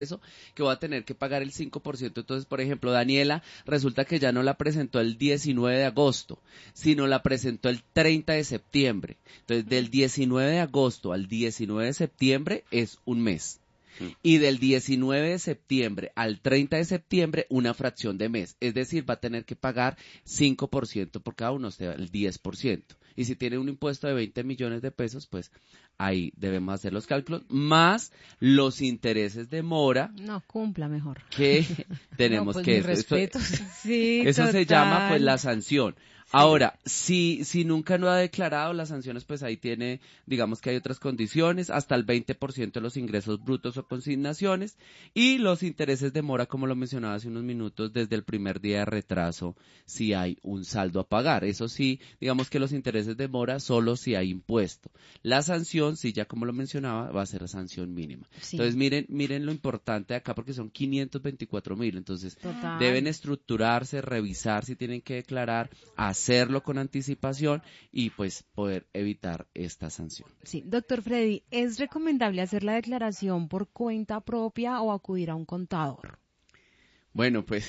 eso, que voy a tener que pagar el 5%. Entonces, por ejemplo, Daniela resulta que ya no la presentó el 19 de agosto, sino la presentó el 30 de septiembre. Entonces, del 19 de agosto al 19 de septiembre es un mes. Y del 19 de septiembre al 30 de septiembre una fracción de mes. Es decir, va a tener que pagar 5% por cada uno, o sea, el 10%. Y si tiene un impuesto de 20 millones de pesos, pues ahí debemos hacer los cálculos, más los intereses de mora No, cumpla mejor. que No, tenemos pues que mis respetos. Sí, eso se llama pues la total. sanción. Sí. Ahora, si nunca lo ha declarado, las sanciones pues ahí tiene, digamos que hay otras condiciones, hasta el 20% de los ingresos brutos o consignaciones y los intereses de mora, como lo mencionaba hace unos minutos, desde el primer día de retraso, si hay un saldo a pagar. Eso sí, digamos que los intereses de mora solo si hay impuesto. La sanción, sí, ya como lo mencionaba, va a ser sanción mínima. Sí, Entonces miren lo importante de acá porque son 524.000, entonces deben total. estructurarse, revisar si tienen que declarar, hacerlo con anticipación y pues poder evitar esta sanción. Sí, doctor Freddy, ¿es recomendable hacer la declaración por cuenta propia o acudir a un contador? Bueno, pues,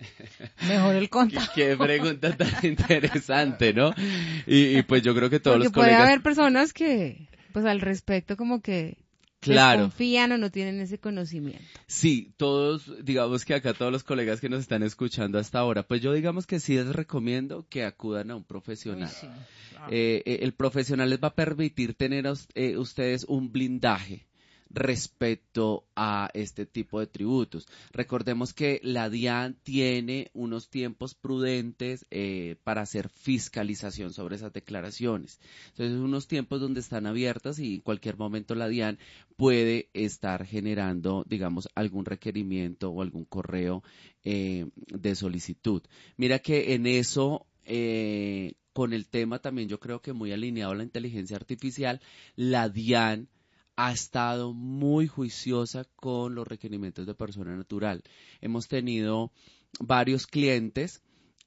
Mejor el contador. qué pregunta tan interesante, ¿no? Y pues yo creo que todos Porque los puede colegas, haber personas que, pues al respecto, como que claro, desconfían o no tienen ese conocimiento. sí, todos, digamos que acá todos los colegas que nos están escuchando hasta ahora, pues yo digamos que sí les recomiendo que acudan a un Uy, profesional. sí. Claro. El profesional les va a permitir tener a ustedes un blindaje respecto a este tipo de tributos. Recordemos que la DIAN tiene unos tiempos prudentes para hacer fiscalización sobre esas declaraciones. Entonces, unos tiempos donde están abiertas y en cualquier momento la DIAN puede estar generando, digamos, algún requerimiento o algún correo de solicitud. Mira que en eso con el tema también yo creo que muy alineado a la inteligencia artificial, la DIAN ha estado muy juiciosa con los requerimientos de persona natural. Hemos tenido varios clientes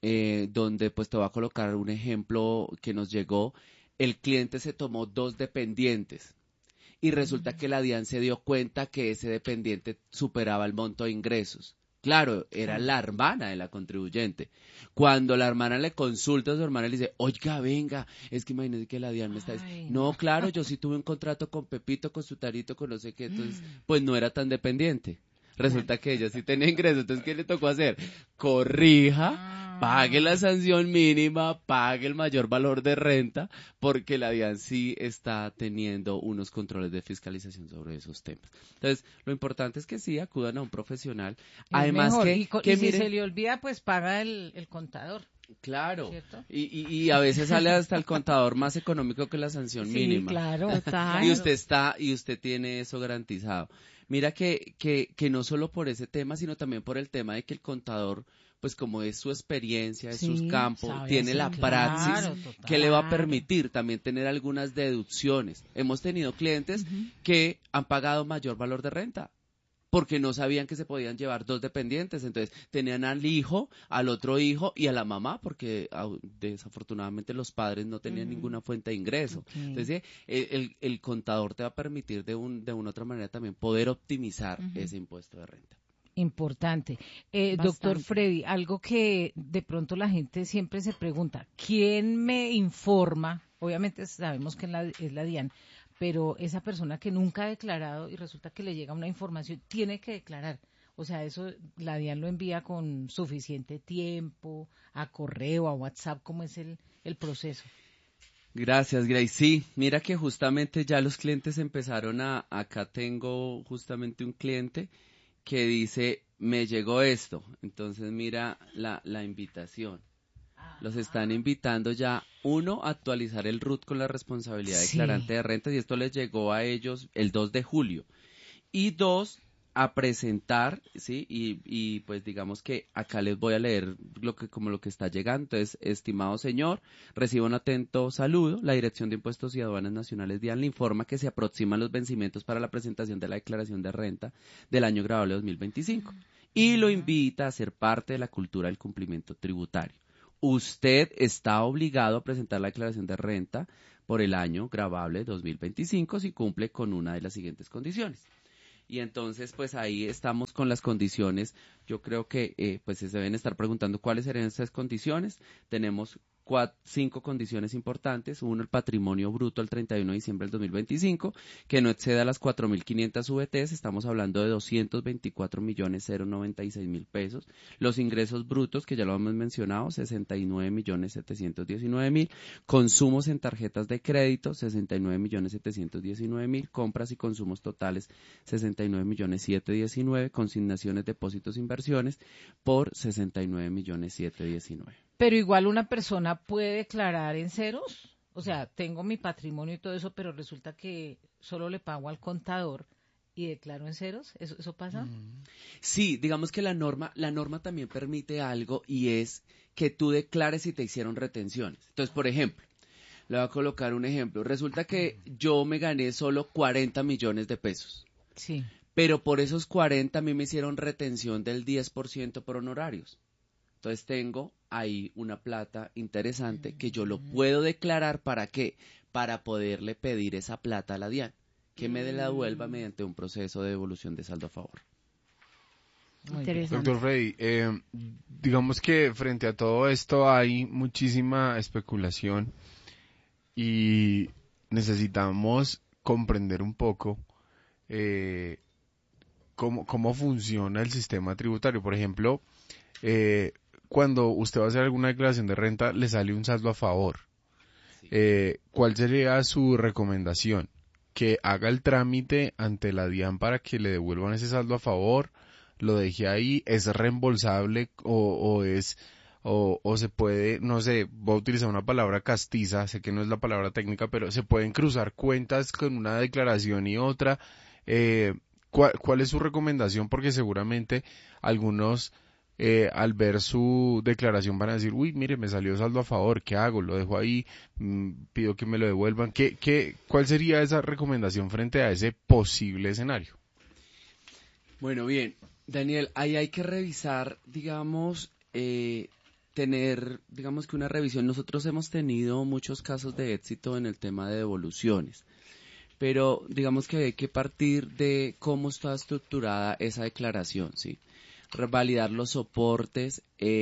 donde pues te voy a colocar un ejemplo que nos llegó. El cliente se tomó 2 dependientes y resulta que la DIAN se dio cuenta que ese dependiente superaba el monto de ingresos. Claro, era Claro. la hermana de la contribuyente. Cuando la hermana le consulta a su hermana, le dice, oiga, venga, es que imagínese que la DIAN me está diciendo, Ay, no, no. claro, yo sí tuve un contrato con Pepito, con su tarito, con no sé qué, entonces, Mm, pues no era tan dependiente. claro. Resulta que ella sí tenía ingresos, entonces, ¿qué le tocó hacer? Corrija, pague la Ah, sanción mínima, pague el mayor valor de renta, porque la DIAN sí está teniendo unos controles de fiscalización sobre esos temas. Entonces, lo importante es que sí acudan a un profesional. es Además mejor. que Y si se miren, le olvida, pues paga el contador, claro, ¿cierto? y a veces sale hasta el contador más económico que la sanción Sí, mínima. claro, Total. claro. Y usted tiene eso garantizado. Mira que no solo por ese tema, sino también por el tema de que el contador, pues como es su experiencia, es su Sí, campo, Sabe tiene hacer, la praxis claro, que total. le va a claro. permitir también tener algunas deducciones. Hemos tenido clientes Ujú. que han pagado mayor valor de renta porque no sabían que se podían llevar 2 dependientes, entonces tenían al hijo, al otro hijo y a la mamá, porque desafortunadamente los padres no tenían Ujú. ninguna fuente de ingreso. Ok. Entonces, el contador te va a permitir de una otra manera también poder optimizar Ujú. ese impuesto de renta. Importante. Doctor Bastante. Freddy, algo que de pronto la gente siempre se pregunta, ¿quién me informa? Obviamente sabemos que es la DIAN, pero esa persona que nunca ha declarado y resulta que le llega una información, tiene que declarar. O sea, eso la DIAN lo envía con suficiente tiempo, a correo, a WhatsApp, ¿cómo es el proceso? Gracias, Grace. Sí, mira que justamente ya los clientes empezaron acá tengo justamente un cliente que dice, me llegó esto. Entonces mira la invitación. Los están invitando ya, uno, a actualizar el RUT con la responsabilidad Sí. declarante de rentas y esto les llegó a ellos el 2 de julio. Y dos, a presentar, ¿sí? Y pues digamos que acá les voy a leer como lo que está llegando. Entonces, estimado señor, recibo un atento saludo. La Dirección de Impuestos y Aduanas Nacionales DIAN le informa que se aproximan los vencimientos para la presentación de la declaración de renta del año grabable 2025 y lo Ujú. invita a ser parte de la cultura del cumplimiento tributario. Usted está obligado a presentar la declaración de renta por el año grabable 2025 si cumple con una de las siguientes condiciones. Y entonces, pues ahí estamos con las condiciones. Yo creo que pues se deben estar preguntando cuáles serían esas condiciones. Tenemos 5 condiciones importantes. Uno, el patrimonio bruto al 31 de diciembre del 2025, que no exceda las 4.500 VTs. Estamos hablando de 224.096.000 pesos. Los ingresos brutos, que ya lo hemos mencionado, 69.719.000. Consumos en tarjetas de crédito, 69.719.000. Compras y consumos totales, 69.719.000. Consignaciones, depósitos, inversiones por 69.719.000. Pero igual una persona puede declarar en ceros, o sea, tengo mi patrimonio y todo eso, pero resulta que solo le pago al contador y declaro en ceros. ¿Eso pasa? Sí, digamos que la norma también permite algo, y es que tú declares si te hicieron retenciones. Entonces, por ejemplo, le voy a colocar un ejemplo. Resulta que yo me gané solo 40 millones de pesos. Sí. Pero por esos 40 a mí me hicieron retención del 10% por honorarios. Entonces tengo ahí una plata interesante que yo lo puedo declarar. ¿Para qué? Para poderle pedir esa plata a la DIAN, que me la devuelva mediante un proceso de devolución de saldo a favor. Interesante. Doctor Freddy, digamos que frente a todo esto hay muchísima especulación y necesitamos comprender un poco cómo funciona el sistema tributario. Por ejemplo, cuando usted va a hacer alguna declaración de renta, le sale un saldo a favor. Sí. ¿Cuál sería su recomendación? ¿Que haga el trámite ante la DIAN para que le devuelvan ese saldo a favor? ¿Lo deje ahí? ¿Es reembolsable o se puede, no sé, voy a utilizar una palabra castiza, sé que no es la palabra técnica, pero se pueden cruzar cuentas con una declaración y otra? ¿Cuál es su recomendación? Porque seguramente algunos al ver su declaración van a decir, uy, mire, me salió saldo a favor, ¿qué hago? ¿Lo dejo ahí? ¿Pido que me lo devuelvan? ¿Cuál sería esa recomendación frente a ese posible escenario? Bueno, bien, Daniel, ahí hay que revisar, digamos, tener, digamos que una revisión. Nosotros hemos tenido muchos casos de éxito en el tema de devoluciones, pero digamos que hay que partir de cómo está estructurada esa declaración, ¿sí? Revalidar los soportes.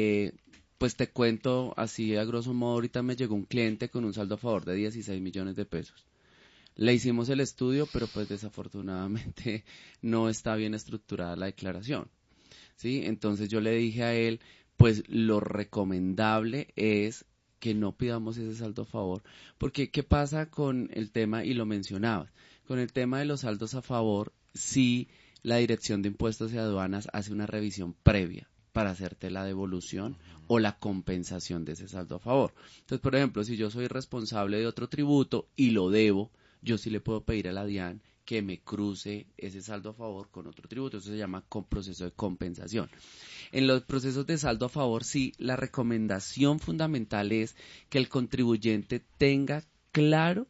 Pues te cuento así a grosso modo, ahorita me llegó un cliente con un saldo a favor de 16 millones de pesos. Le hicimos el estudio, pero pues desafortunadamente no está bien estructurada la declaración, ¿sí? Entonces yo le dije a él, pues lo recomendable es que no pidamos ese saldo a favor, porque ¿qué pasa con el tema? Y lo mencionabas, con el tema de los saldos a favor, sí, la Dirección de Impuestos y Aduanas hace una revisión previa para hacerte la devolución o la compensación de ese saldo a favor. Entonces, por ejemplo, si yo soy responsable de otro tributo y lo debo, yo sí le puedo pedir a la DIAN que me cruce ese saldo a favor con otro tributo. Eso se llama proceso de compensación. En los procesos de saldo a favor, sí, la recomendación fundamental es que el contribuyente tenga claro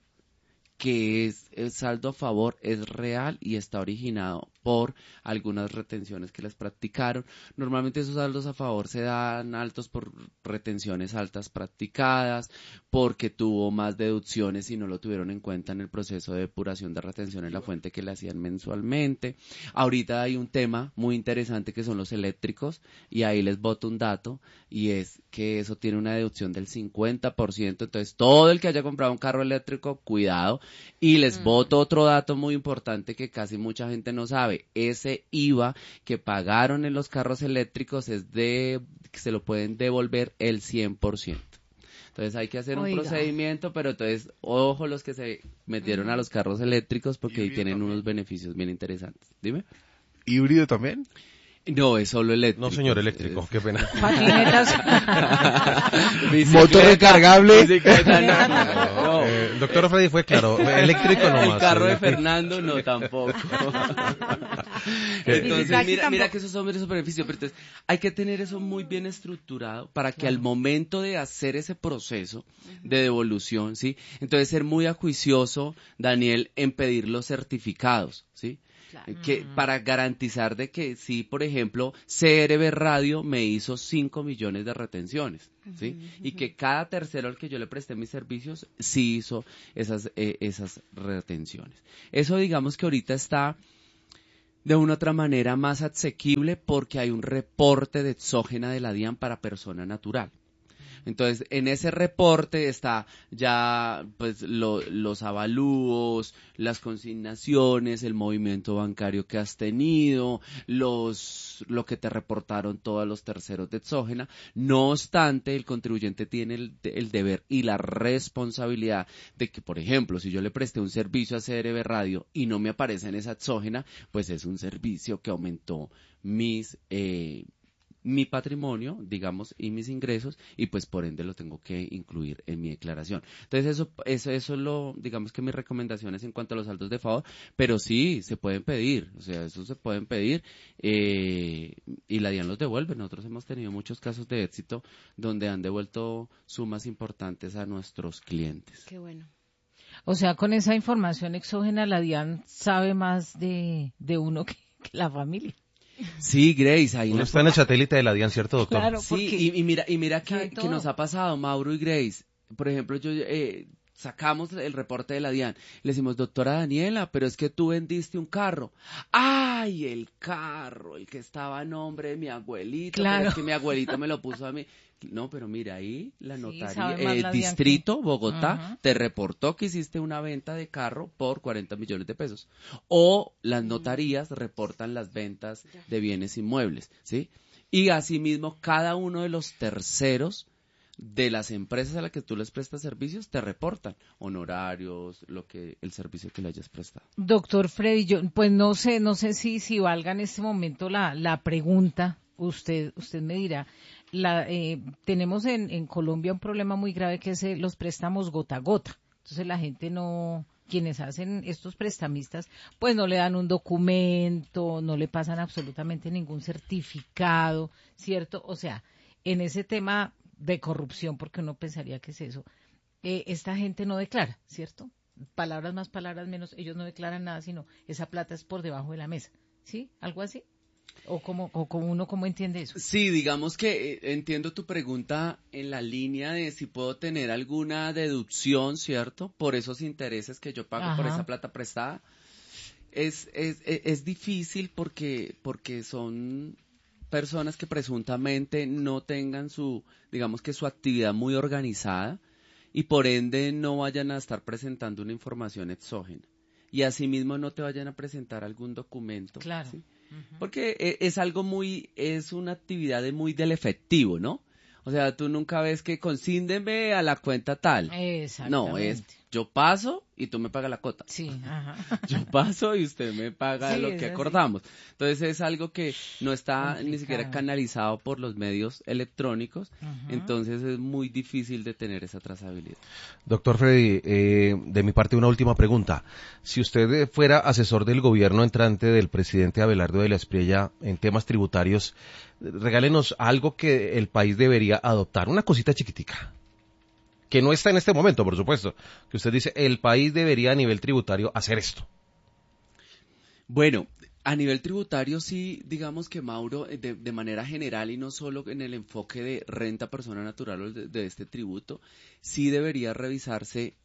que el saldo a favor es real y está originado por algunas retenciones que les practicaron. Normalmente esos saldos a favor se dan altos por retenciones altas practicadas, porque tuvo más deducciones y no lo tuvieron en cuenta en el proceso de depuración de retención en la fuente que le hacían mensualmente. Ahorita hay un tema muy interesante que son los eléctricos, y ahí les boto un dato, y es que eso tiene una deducción del 50%. Entonces todo el que haya comprado un carro eléctrico, cuidado. Y les boto otro dato muy importante que casi mucha gente no sabe. Ese IVA que pagaron en los carros eléctricos que se lo pueden devolver el 100%. Entonces hay que hacer un procedimiento, pero entonces, ojo los que se metieron a los carros eléctricos, porque ahí tienen unos beneficios bien interesantes. Dime. ¿Híbrido también? No, es solo eléctrico. No, señor, eléctrico, qué pena. Patinetas. ¿Motor recargable? No. El doctor Freddy fue claro, eléctrico nomás. El carro de Fernando no, tampoco. Entonces, mira que esos son esos beneficios, pero entonces hay que tener eso muy bien estructurado para que al momento de hacer ese proceso de devolución, ¿sí? Entonces ser muy ajuicioso, Daniel, en pedir los certificados, ¿sí? Que para garantizar de que si, por ejemplo, CRB Radio me hizo 5 millones de retenciones, ¿sí? Y que cada tercero al que yo le presté mis servicios sí hizo esas retenciones. Eso digamos que ahorita está de una otra manera más asequible porque hay un reporte de exógena de la DIAN para persona natural. Entonces, en ese reporte está ya pues los avalúos, las consignaciones, el movimiento bancario que has tenido, lo que te reportaron todos los terceros de exógena. No obstante, el contribuyente tiene el deber y la responsabilidad de que, por ejemplo, si yo le presté un servicio a CRB Radio y no me aparece en esa exógena, pues es un servicio que aumentó mi patrimonio, digamos, y mis ingresos, y pues por ende lo tengo que incluir en mi declaración. Entonces eso es lo, digamos que mis recomendaciones en cuanto a los saldos de favor, pero sí, se pueden pedir, o sea, eso se pueden pedir, y la DIAN los devuelve. Nosotros hemos tenido muchos casos de éxito donde han devuelto sumas importantes a nuestros clientes. Qué bueno. O sea, con esa información exógena, la DIAN sabe más de uno que la familia. Sí, Grace, ahí Uno está en el satélite de la DIAN, ¿cierto, doctor? Claro, sí, porque y mira sabe que todo. nos ha pasado, Mauro y Grace. Por ejemplo, yo sacamos el reporte de la DIAN. Le decimos, doctora Daniela, pero es que tú vendiste un carro. ¡Ay, el carro! El que estaba a nombre de mi abuelito. Claro. Pero es que mi abuelito me lo puso a mí. No, pero mira, ahí la Sí, notaría, sabe más la DIAN Distrito, que- Bogotá, Ajá. te reportó que hiciste una venta de carro por 40 millones de pesos. O las notarías reportan las ventas de bienes inmuebles, ¿sí? Y asimismo, cada uno de los terceros de las empresas a las que tú les prestas servicios te reportan honorarios, el servicio que le hayas prestado. Doctor Freddy, yo pues no sé si valga en este momento la pregunta. Usted me dirá. Tenemos en Colombia un problema muy grave que es los préstamos gota a gota. Entonces la gente quienes hacen estos prestamistas, pues no le dan un documento, no le pasan absolutamente ningún certificado, ¿cierto? O sea, en ese tema de corrupción, porque uno pensaría que es eso, esta gente no declara, ¿cierto? Palabras más, palabras menos, ellos no declaran nada, sino esa plata es por debajo de la mesa, ¿sí? ¿Algo así? ¿O como uno cómo entiende eso? Sí, digamos que entiendo tu pregunta en la línea de si puedo tener alguna deducción, ¿cierto? Por esos intereses que yo pago por Ajá. esa plata prestada. Es difícil porque son personas que presuntamente no tengan digamos que su actividad muy organizada y por ende no vayan a estar presentando una información exógena. Y asimismo no te vayan a presentar algún documento. Claro. ¿sí? Porque es una actividad muy del efectivo, ¿no? O sea, tú nunca ves que consíndeme a la cuenta tal. Exactamente. No, yo paso y tú me pagas la cuota. Sí, ajá. Yo paso y usted me paga Sí, lo es que así. acordamos. Entonces es algo que no está ni siquiera Complicado. canalizado por los medios electrónicos, Ajá. entonces es muy difícil de tener esa trazabilidad. Doctor Freddy, de mi parte una última pregunta. Si usted fuera asesor del gobierno entrante del presidente Abelardo de la Espriella en temas tributarios, regálenos algo que el país debería adoptar, una cosita chiquitica, que no está en este momento, por supuesto, que usted dice, el país debería a nivel tributario hacer esto. Bueno, a nivel tributario sí, digamos que Mauro, de manera general y no solo en el enfoque de renta persona natural o de este tributo, sí debería revisarse,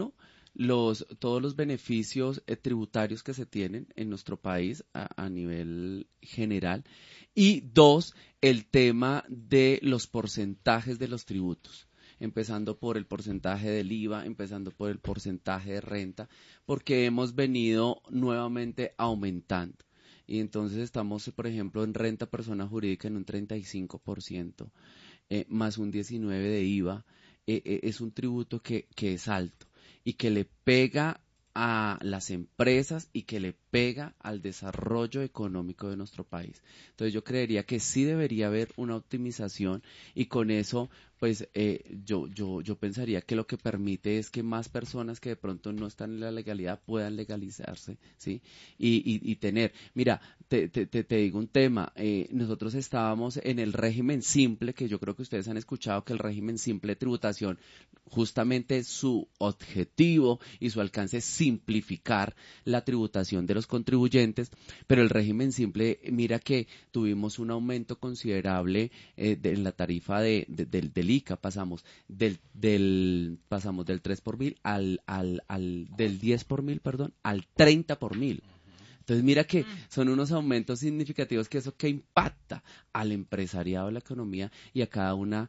todos los beneficios tributarios que se tienen en nuestro país a nivel general, y dos, el tema de los porcentajes de los tributos, empezando por el porcentaje del IVA, empezando por el porcentaje de renta, porque hemos venido nuevamente aumentando. Y entonces estamos, por ejemplo, en renta persona jurídica en un 35%, más un 19% de IVA. Es un tributo que es alto y que le pega a las empresas y que le pega al desarrollo económico de nuestro país. Entonces yo creería que sí debería haber una optimización y con eso pues yo pensaría que lo que permite es que más personas que de pronto no están en la legalidad puedan legalizarse, ¿sí? Y tener, mira, te digo un tema, nosotros estábamos en el régimen simple, que yo creo que ustedes han escuchado que el régimen simple de tributación, justamente su objetivo y su alcance es simplificar la tributación de los contribuyentes, pero el régimen simple, mira que tuvimos un aumento considerable en la tarifa del ICA, pasamos del 3 por mil del 10 por mil, perdón, al 30 por mil. Entonces mira que son unos aumentos significativos que eso que impacta al empresariado de la economía y a cada una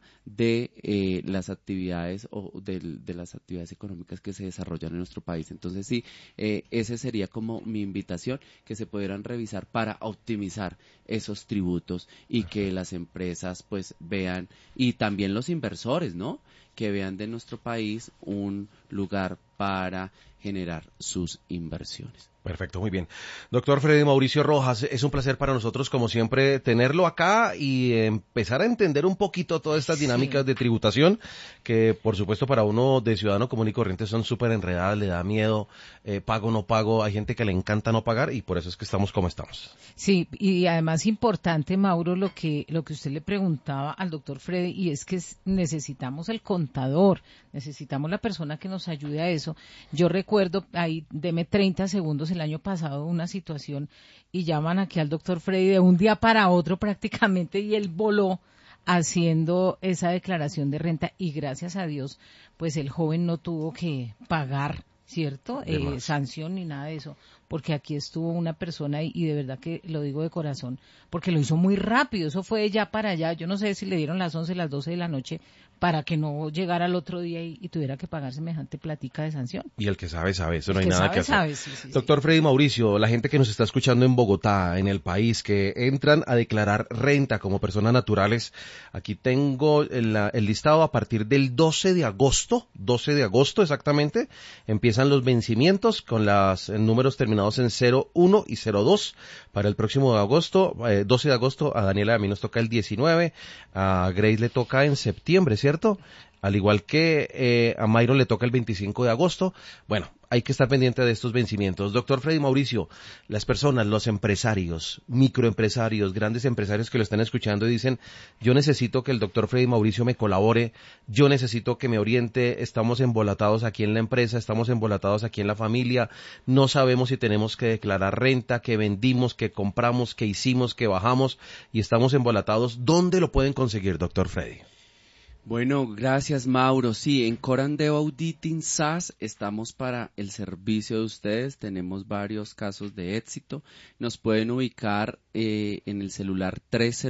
de las actividades o de las actividades económicas que se desarrollan en nuestro país. Entonces sí, ese sería como mi invitación, que se pudieran revisar para optimizar esos tributos y que las empresas pues vean, y también los inversores, ¿no?, que vean de nuestro país un lugar para generar sus inversiones. Perfecto, muy bien. Doctor Freddy Mauricio Rojas, es un placer para nosotros, como siempre, tenerlo acá y empezar a entender un poquito todas estas dinámicas de tributación, que por supuesto para uno de ciudadano común y corriente son súper enredadas, le da miedo, pago, no pago, hay gente que le encanta no pagar y por eso es que estamos como estamos. Sí, y además importante, Mauro, lo que usted le preguntaba al doctor Freddy, y es que necesitamos el contador, necesitamos la persona que nos ayude a eso. Yo recuerdo, ahí, deme 30 segundos, el año pasado, una situación, y llaman aquí al doctor Freddy de un día para otro prácticamente, y él voló haciendo esa declaración de renta, y gracias a Dios, pues el joven no tuvo que pagar, ¿cierto? Sanción ni nada de eso, porque aquí estuvo una persona y de verdad que lo digo de corazón, porque lo hizo muy rápido, eso fue de ya para allá, yo no sé si le dieron las 11, las 12 de la noche para que no llegara al otro día y tuviera que pagar semejante platica de sanción. Y el que sabe, sabe, eso no hay nada que hacer. Sí, Doctor Freddy Mauricio, la gente que nos está escuchando en Bogotá, en el país, que entran a declarar renta como personas naturales, aquí tengo el listado a partir del 12 de agosto exactamente, empiezan los vencimientos con los números terminados en 01 y 02 para el próximo agosto, 12 de agosto, a Daniela a mí nos toca el 19, a Grace le toca en septiembre, ¿cierto? Al igual que a Mayron le toca el 25 de agosto. Bueno, hay que estar pendiente de estos vencimientos. Doctor Freddy Mauricio, las personas, los empresarios, microempresarios, grandes empresarios que lo están escuchando y dicen, yo necesito que el doctor Freddy Mauricio me colabore, yo necesito que me oriente, estamos embolatados aquí en la empresa, estamos embolatados aquí en la familia, no sabemos si tenemos que declarar renta, que vendimos, que compramos, que hicimos, que bajamos y estamos embolatados. ¿Dónde lo pueden conseguir, doctor Freddy? Bueno, gracias, Mauro. Sí, en Corandeo Auditing SAS estamos para el servicio de ustedes. Tenemos varios casos de éxito. Nos pueden ubicar en el celular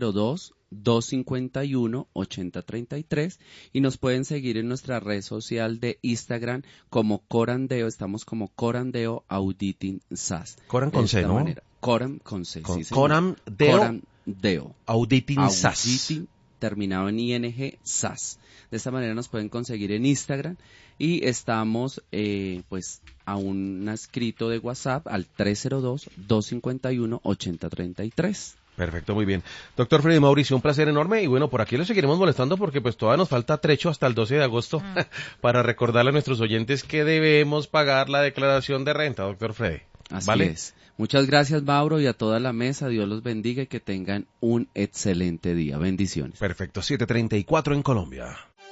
302-251-8033 y nos pueden seguir en nuestra red social de Instagram como Corandeo. Estamos como Corandeo Auditing SAS. Coran con C, ¿no? Manera. Coran con C, sí, Corandeo Auditing SAS. Terminado en ING, SAS. De esta manera nos pueden conseguir en Instagram y estamos pues a un escrito de WhatsApp al 302-251-8033. Perfecto, muy bien. Doctor Freddy Mauricio, un placer enorme y bueno, por aquí lo seguiremos molestando porque pues todavía nos falta trecho hasta el 12 de agosto para recordarle a nuestros oyentes que debemos pagar la declaración de renta, doctor Freddy. Así ¿Vale? es. Muchas gracias, Mauro, y a toda la mesa. Dios los bendiga y que tengan un excelente día. Bendiciones. Perfecto, 7:34 en Colombia.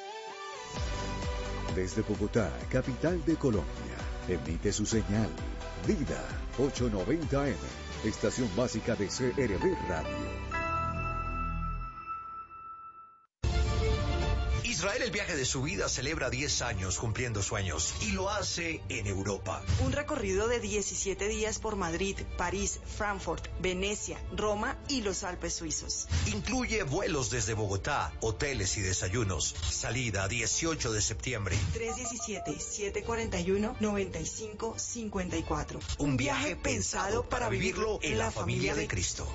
Desde Bogotá, capital de Colombia, emite su señal Vida 890M, estación básica de CRB Radio. Israel, el viaje de su vida, celebra 10 años cumpliendo sueños y lo hace en Europa. Un recorrido de 17 días por Madrid, París, Frankfurt, Venecia, Roma y los Alpes suizos. Incluye vuelos desde Bogotá, hoteles y desayunos. Salida 18 de septiembre. 317-741-9554. Un viaje pensado para vivirlo en la familia de Cristo.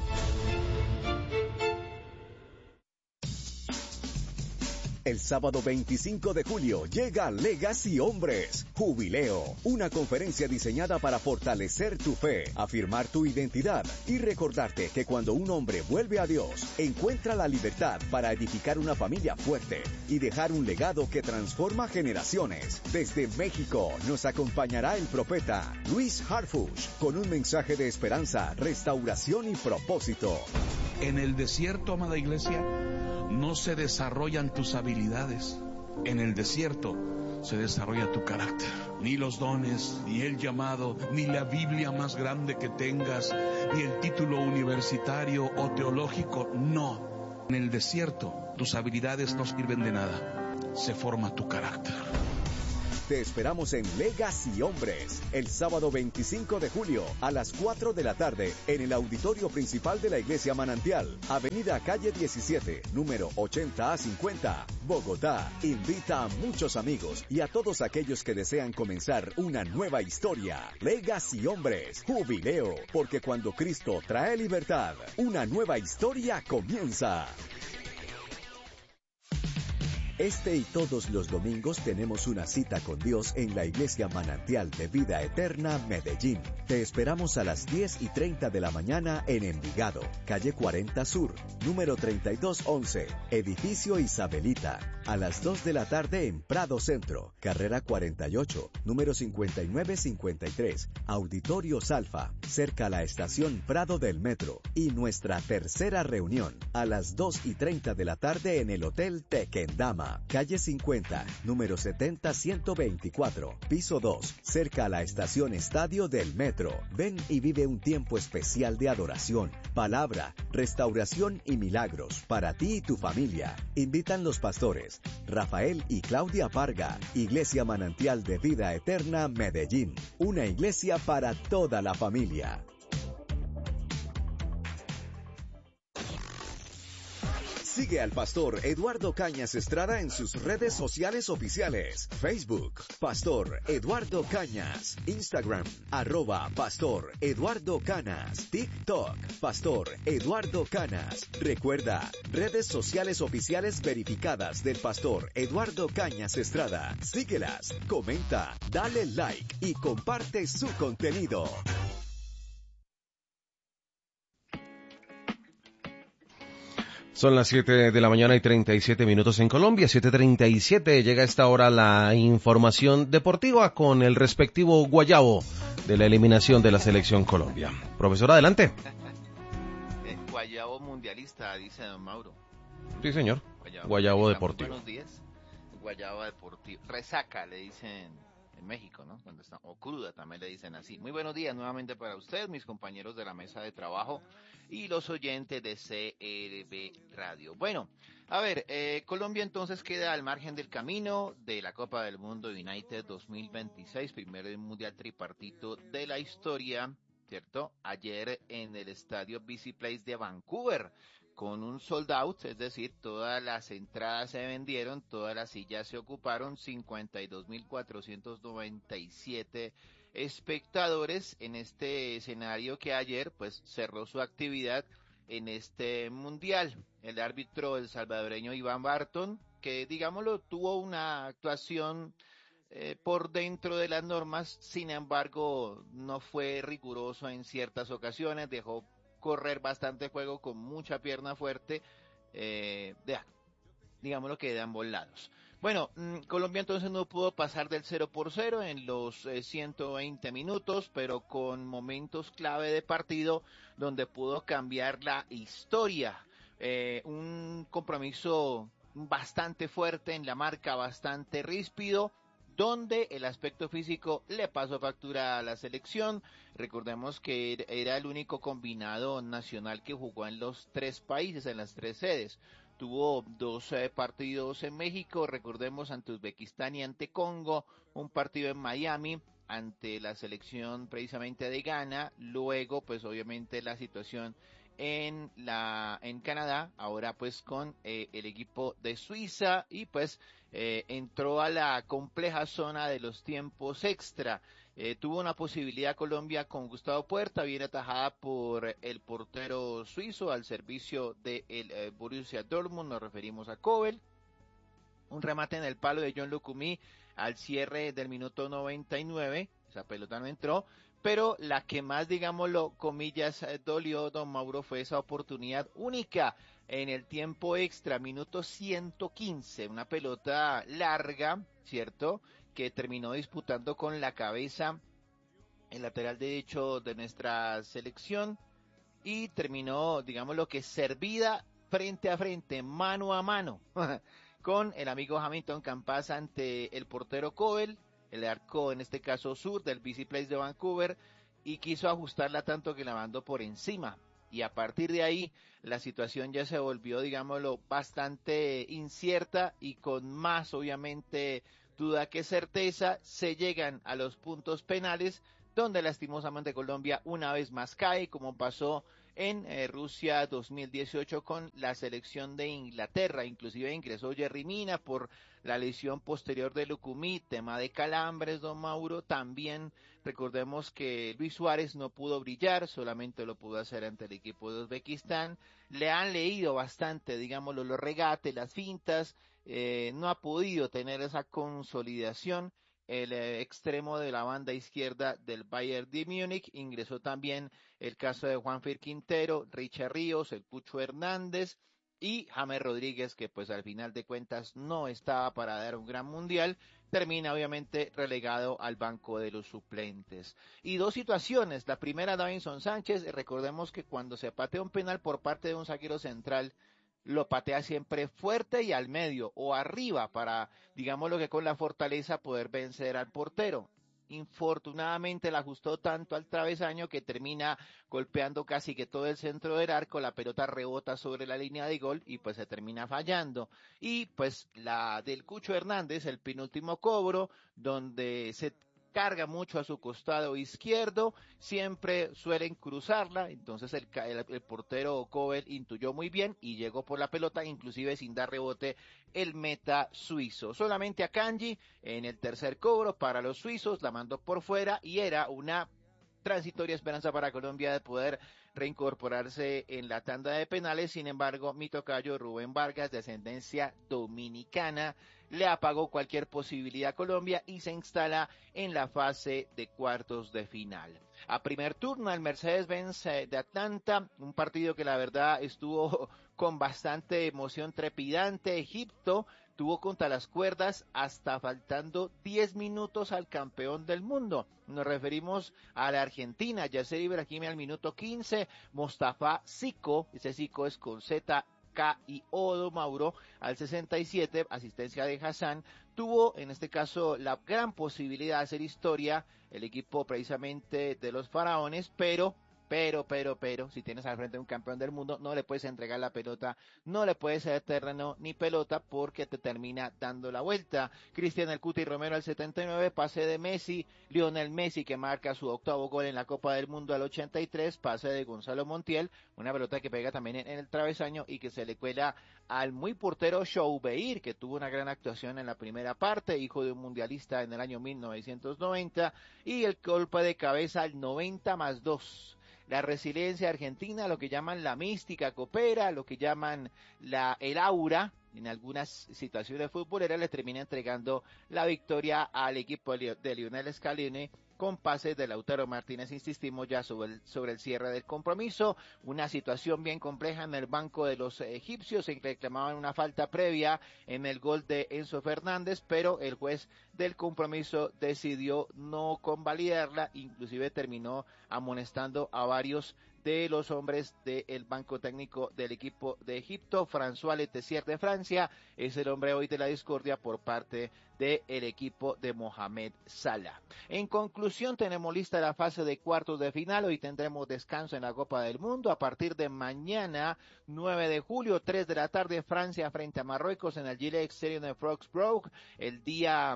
El sábado 25 de julio llega Legacy Hombres, Jubileo, una conferencia diseñada para fortalecer tu fe, afirmar tu identidad y recordarte que cuando un hombre vuelve a Dios, encuentra la libertad para edificar una familia fuerte y dejar un legado que transforma generaciones. Desde México nos acompañará el profeta Luis Harfuch con un mensaje de esperanza, restauración y propósito. En el desierto, amada iglesia, no se desarrollan tus habilidades. En el desierto se desarrolla tu carácter. Ni los dones, ni el llamado, ni la Biblia más grande que tengas, ni el título universitario o teológico, no. En el desierto tus habilidades no sirven de nada. Se forma tu carácter. Te esperamos en Legacy Hombres el sábado 25 de julio a las 4 de la tarde en el auditorio principal de la Iglesia Manantial, Avenida Calle 17, número 80A50, Bogotá. Invita a muchos amigos y a todos aquellos que desean comenzar una nueva historia. Legacy Hombres, jubileo, porque cuando Cristo trae libertad, una nueva historia comienza. Este y todos los domingos tenemos una cita con Dios en la Iglesia Manantial de Vida Eterna, Medellín. Te esperamos a las 10:30 de la mañana en Envigado, calle 40 Sur, número 3211, edificio Isabelita. A las 2 de la tarde en Prado Centro, carrera 48, número 5953, Auditorio Salfa, cerca a la estación Prado del Metro. Y nuestra tercera reunión, a las 2:30 de la tarde en el Hotel Tequendama, calle 50, número 70124, piso 2, cerca a la estación Estadio del Metro. Ven y vive un tiempo especial de adoración, palabra, restauración y milagros para ti y tu familia. Invitan los pastores Rafael y Claudia Parga. Iglesia Manantial de Vida Eterna, Medellín. Una iglesia para toda la familia. Sigue al pastor Eduardo Cañas Estrada en sus redes sociales oficiales. Facebook, Pastor Eduardo Cañas. Instagram, @Pastor Eduardo Canas. TikTok, Pastor Eduardo Canas. Recuerda, redes sociales oficiales verificadas del pastor Eduardo Cañas Estrada. Síguelas, comenta, dale like y comparte su contenido. Son las 7 de la mañana y 37 minutos en Colombia, 7:37. Llega a esta hora la información deportiva con el respectivo guayabo de la eliminación de la Selección Colombia. Profesor, adelante. Guayabo mundialista, dice don Mauro. Sí, señor. Guayabo deportivo. Buenos días. Guayabo deportivo. Resaca, le dicen en México, ¿no? Cuando está, o cruda, también le dicen así. Muy buenos días nuevamente para usted, mis compañeros de la mesa de trabajo y los oyentes de CRB Radio. Bueno, a ver, Colombia entonces queda al margen del camino de la Copa del Mundo United 2026, primer mundial tripartito de la historia, ¿cierto? Ayer en el estadio BC Place de Vancouver, con un sold out, es decir, todas las entradas se vendieron, todas las sillas se ocuparon, 52.497 espectadores en este escenario que ayer pues cerró su actividad en este mundial. El árbitro, el salvadoreño Iván Barton, que digámoslo tuvo una actuación por dentro de las normas, sin embargo no fue riguroso en ciertas ocasiones, dejó correr bastante juego con mucha pierna fuerte, digámoslo que de ambos lados. Bueno, Colombia entonces no pudo pasar del 0-0 en los 120 minutos, pero con momentos clave de partido donde pudo cambiar la historia. Un compromiso bastante fuerte en la marca, bastante ríspido, donde el aspecto físico le pasó factura a la selección. Recordemos que era el único combinado nacional que jugó en los 3 países, en las 3 sedes. Tuvo 2 partidos en México, recordemos, ante Uzbekistán y ante Congo, un partido en Miami ante la selección precisamente de Ghana, luego pues obviamente la situación en Canadá, ahora pues con el equipo de Suiza, y pues entró a la compleja zona de los tiempos extra. Tuvo una posibilidad Colombia con Gustavo Puerta, bien atajada por el portero suizo al servicio del Borussia Dortmund, nos referimos a Kobel. Un remate en el palo de John Lucumí al cierre del minuto 99, esa pelota no entró, pero la que más, digámoslo, comillas, dolió, don Mauro, fue esa oportunidad única en el tiempo extra, minuto 115, una pelota larga, ¿cierto?, que terminó disputando con la cabeza el lateral derecho de nuestra selección y terminó, digámoslo que servida frente a frente, mano a mano, con el amigo Hamilton Campas ante el portero Kobel, el arco en este caso sur del BC Place de Vancouver, y quiso ajustarla tanto que la mandó por encima. Y a partir de ahí la situación ya se volvió, digámoslo, bastante incierta y con más, obviamente, duda que certeza, se llegan a los puntos penales, donde lastimosamente Colombia una vez más cae, como pasó en Rusia 2018 con la selección de Inglaterra. Inclusive ingresó Yerry Mina por la lesión posterior de Lucumí, tema de calambres, don Mauro. También recordemos que Luis Suárez no pudo brillar, solamente lo pudo hacer ante el equipo de Uzbekistán. Le han leído bastante, digámoslo, los regates, las fintas, no ha podido tener esa consolidación. El extremo de la banda izquierda del Bayern de Múnich. Ingresó también el caso de Juanfer Quintero, Richard Ríos, el Cucho Hernández y James Rodríguez, que pues al final de cuentas no estaba para dar un gran mundial, termina obviamente relegado al banco de los suplentes. Y dos situaciones, la primera, Davinson Sánchez, recordemos que cuando se patea un penal por parte de un zaguero central, lo patea siempre fuerte y al medio o arriba para, digámoslo que con la fortaleza, poder vencer al portero. Infortunadamente la ajustó tanto al travesaño que termina golpeando casi que todo el centro del arco, la pelota rebota sobre la línea de gol y pues se termina fallando. Y pues la del Cucho Hernández, el penúltimo cobro, donde se carga mucho a su costado izquierdo, siempre suelen cruzarla, entonces el portero Kobel intuyó muy bien y llegó por la pelota, inclusive sin dar rebote el meta suizo. Solamente Akanji en el tercer cobro para los suizos, la mandó por fuera y era una transitoria esperanza para Colombia de poder reincorporarse en la tanda de penales. Sin embargo, mi tocayo Rubén Vargas, de ascendencia dominicana, le apagó cualquier posibilidad a Colombia y se instala en la fase de cuartos de final. A primer turno, el Mercedes-Benz de Atlanta, un partido que la verdad estuvo con bastante emoción trepidante. Egipto tuvo contra las cuerdas hasta faltando 10 minutos al campeón del mundo. Nos referimos a la Argentina, Yasser Ibrahimi al minuto 15, Mostafa Zico, ese Zico es con Z, K y O, Mauro, al 67, asistencia de Hassan. Tuvo en este caso la gran posibilidad de hacer historia el equipo precisamente de los faraones, pero, si tienes al frente un campeón del mundo, no le puedes entregar la pelota, no le puedes hacer terreno ni pelota porque te termina dando la vuelta. Cristian El Cuti Romero al 79, pase de Messi, Lionel Messi que marca su octavo gol en la Copa del Mundo al 83, pase de Gonzalo Montiel, una pelota que pega también en el travesaño y que se le cuela al muy portero Choubeir, que tuvo una gran actuación en la primera parte, hijo de un mundialista en el año 1990, y el golpe de cabeza al 90+2. La resiliencia argentina, lo que llaman la mística coopera, lo que llaman el aura, en algunas situaciones futboleras le termina entregando la victoria al equipo de Lionel Scaloni con pases de Lautaro Martínez. Insistimos ya sobre el cierre del compromiso, una situación bien compleja en el banco de los egipcios, se reclamaban una falta previa en el gol de Enzo Fernández, pero el juez del compromiso decidió no convalidarla, inclusive terminó amonestando a varios de los hombres del banco técnico del equipo de Egipto. François Letessier de Francia es el hombre hoy de la discordia por parte del equipo de Mohamed Salah. En conclusión, tenemos lista la fase de cuartos de final. Hoy tendremos descanso en la Copa del Mundo. A partir de mañana, 9 de julio, 3 de la tarde, Francia frente a Marruecos en el Gillette Stadium de Frostburg. El día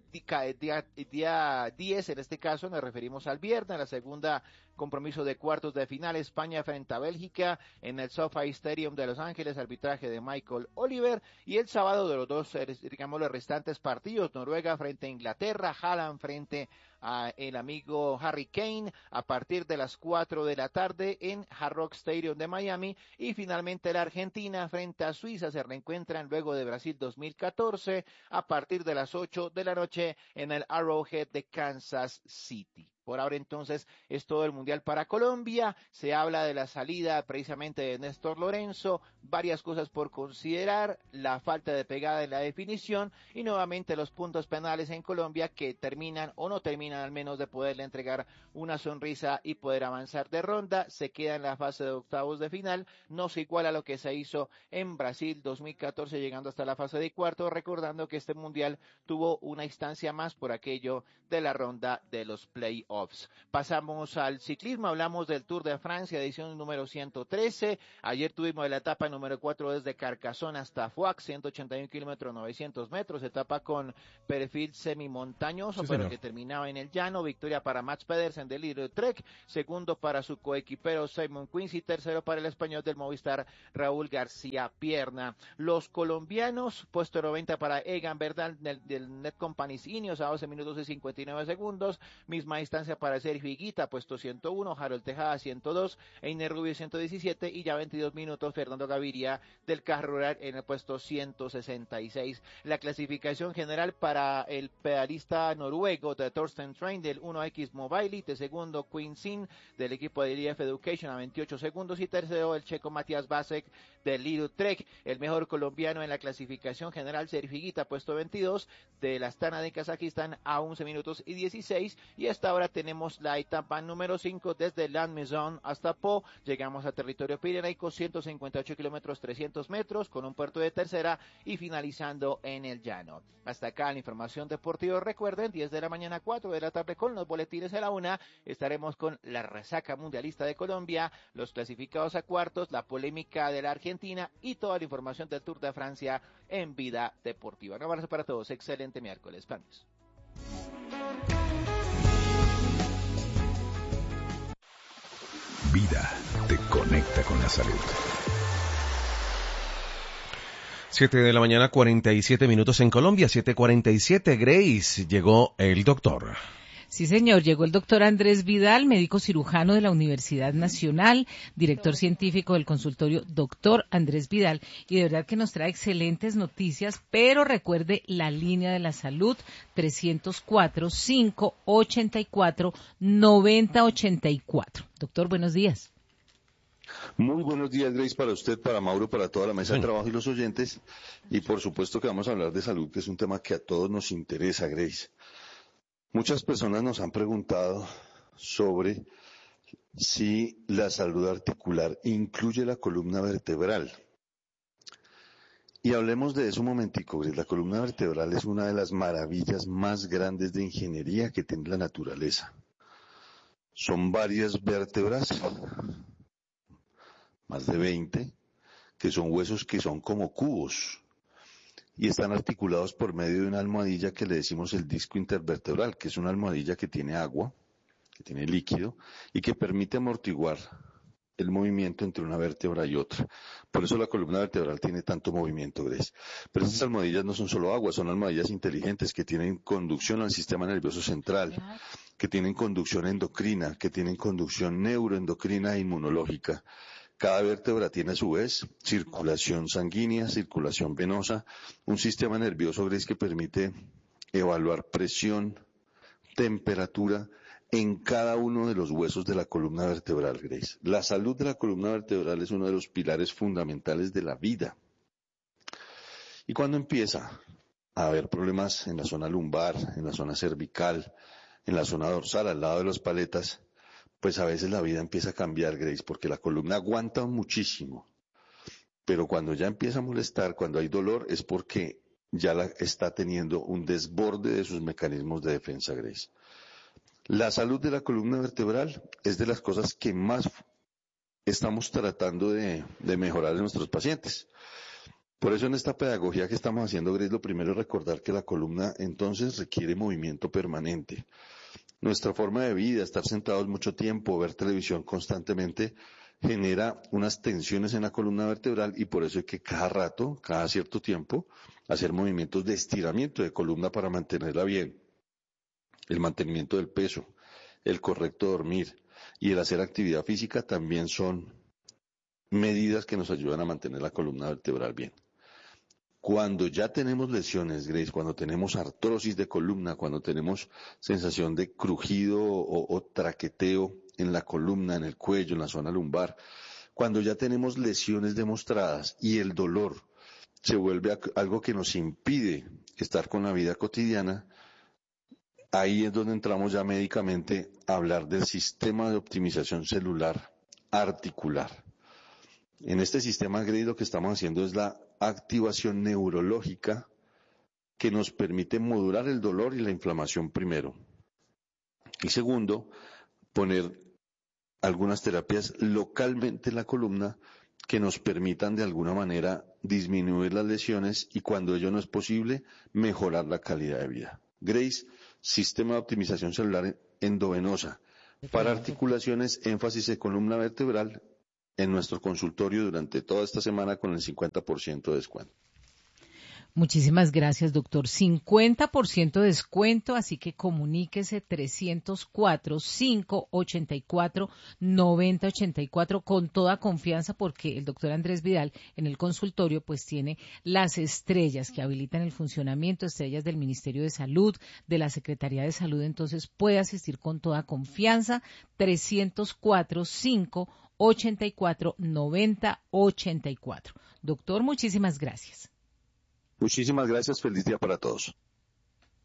10, en este caso, nos referimos al viernes, la segunda compromiso de cuartos de final, España frente a Bélgica en el SoFi Stadium de Los Ángeles, arbitraje de Michael Oliver. Y el sábado de los dos, digamos, los restantes partidos, Noruega frente a Inglaterra, Haaland frente a el amigo Harry Kane a partir de las 4 de la tarde en Hard Rock Stadium de Miami. Y finalmente la Argentina frente a Suiza se reencuentran luego de Brasil 2014 a partir de las 8 de la noche en el Arrowhead de Kansas City. Por ahora entonces es todo el mundial para Colombia. Se habla de la salida precisamente de Néstor Lorenzo, varias cosas por considerar, la falta de pegada en la definición y nuevamente los puntos penales en Colombia que terminan o no terminan al menos de poderle entregar una sonrisa y poder avanzar de ronda. Se queda en la fase de octavos de final, no se iguala a lo que se hizo en Brasil 2014 llegando hasta la fase de cuartos, recordando que este mundial tuvo una instancia más por aquello de la ronda de los playoffs. playoffs. Pasamos al ciclismo, hablamos del Tour de Francia, edición número 113. Ayer tuvimos la etapa número 4 desde Carcassonne hasta Foix, 181 kilómetros, 900 metros, etapa con perfil semimontañoso, pero que terminaba en el llano. Victoria para Mats Pedersen del Lido Trek, segundo para su coequipero Simon Quincy, tercero para el español del Movistar Raúl García Pierna. Los colombianos, puesto 90 para Egan Bernal del Net Companies Ineos a 12 minutos y 59 segundos, misma distancia para Sergio Higuita, puesto 101, Harold Tejada 102, Einer Rubio 117 y ya 22 minutos Fernando Gaviria del Carro Rural en el puesto 166. La clasificación general para el pedalista noruego de Thorsten Train del 1X Mobility, segundo Quinn Sin del equipo de IF Education a 28 segundos y tercero el checo Matías Vasek del Lido Trek. El mejor colombiano en la clasificación general Sergio Higuita, puesto 22 de la Astana de Kazajistán a 11 minutos y 16, y hasta ahora tenemos la etapa número 5 desde La Maison hasta Po. Llegamos a territorio pirenaico, 158 kilómetros, 300 metros con un puerto de tercera y finalizando en el llano. Hasta acá la información deportiva. Recuerden, 10 de la mañana, 4 de la tarde con los boletines a la 1 estaremos con la resaca mundialista de Colombia, los clasificados a cuartos, la polémica de la Argentina y toda la información del Tour de Francia en Vida Deportiva. Un abrazo para todos, excelente miércoles. Vamos. Vida te conecta con la salud. 7 de la mañana, 47 minutos en Colombia, 7:47. Grace, llegó el doctor. Sí, señor, llegó el doctor Andrés Vidal, médico cirujano de la Universidad Nacional, director científico del consultorio Doctor Andrés Vidal, y de verdad que nos trae excelentes noticias, pero recuerde la línea de la salud, 304-584-9084. Doctor, buenos días. Muy buenos días, Grace, para usted, para Mauro, para toda la mesa de trabajo y los oyentes, y por supuesto que vamos a hablar de salud, que es un tema que a todos nos interesa, Grace. Muchas personas nos han preguntado sobre si la salud articular incluye la columna vertebral. Y hablemos de eso un momentico, Grace. La columna vertebral es una de las maravillas más grandes de ingeniería que tiene la naturaleza. Son varias vértebras, más de 20, que son huesos que son como cubos. Y están articulados por medio de una almohadilla que le decimos el disco intervertebral, que es una almohadilla que tiene agua, que tiene líquido, y que permite amortiguar el movimiento entre una vértebra y otra. Por eso la columna vertebral tiene tanto movimiento, Grace. Pero esas almohadillas no son solo agua, son almohadillas inteligentes que tienen conducción al sistema nervioso central, que tienen conducción endocrina, que tienen conducción neuroendocrina e inmunológica. Cada vértebra tiene a su vez circulación sanguínea, circulación venosa, un sistema nervioso, Grace, que permite evaluar presión, temperatura en cada uno de los huesos de la columna vertebral, Grace. La salud de la columna vertebral es uno de los pilares fundamentales de la vida. Y cuando empieza a haber problemas en la zona lumbar, en la zona cervical, en la zona dorsal, al lado de las paletas, pues a veces la vida empieza a cambiar, Grace, porque la columna aguanta muchísimo. Pero cuando ya empieza a molestar, cuando hay dolor, es porque ya está teniendo un desborde de sus mecanismos de defensa, Grace. La salud de la columna vertebral es de las cosas que más estamos tratando de mejorar en nuestros pacientes. Por eso en esta pedagogía que estamos haciendo, Grace, lo primero es recordar que la columna entonces requiere movimiento permanente. Nuestra forma de vida, estar sentados mucho tiempo, ver televisión constantemente, genera unas tensiones en la columna vertebral y por eso hay que cada rato, cada cierto tiempo, hacer movimientos de estiramiento de columna para mantenerla bien. El mantenimiento del peso, el correcto dormir y el hacer actividad física también son medidas que nos ayudan a mantener la columna vertebral bien. Cuando ya tenemos lesiones, Grace, cuando tenemos artrosis de columna, cuando tenemos sensación de crujido o traqueteo en la columna, en el cuello, en la zona lumbar, cuando ya tenemos lesiones demostradas y el dolor se vuelve algo que nos impide estar con la vida cotidiana, ahí es donde entramos ya médicamente a hablar del sistema de optimización celular articular. En este sistema, Grace, lo que estamos haciendo es la activación neurológica que nos permite modular el dolor y la inflamación primero. Y segundo, poner algunas terapias localmente en la columna que nos permitan de alguna manera disminuir las lesiones y cuando ello no es posible, mejorar la calidad de vida. Grace, sistema de optimización celular endovenosa. Para articulaciones, énfasis en columna vertebral en nuestro consultorio durante toda esta semana con el 50% de descuento. Muchísimas gracias, doctor. 50% de descuento, así que comuníquese 304-584-9084 con toda confianza porque el doctor Andrés Vidal en el consultorio pues tiene las estrellas que habilitan el funcionamiento, estrellas del Ministerio de Salud, de la Secretaría de Salud, entonces puede asistir con toda confianza 304-584-9084. Doctor, muchísimas gracias. Muchísimas gracias. Feliz día para todos.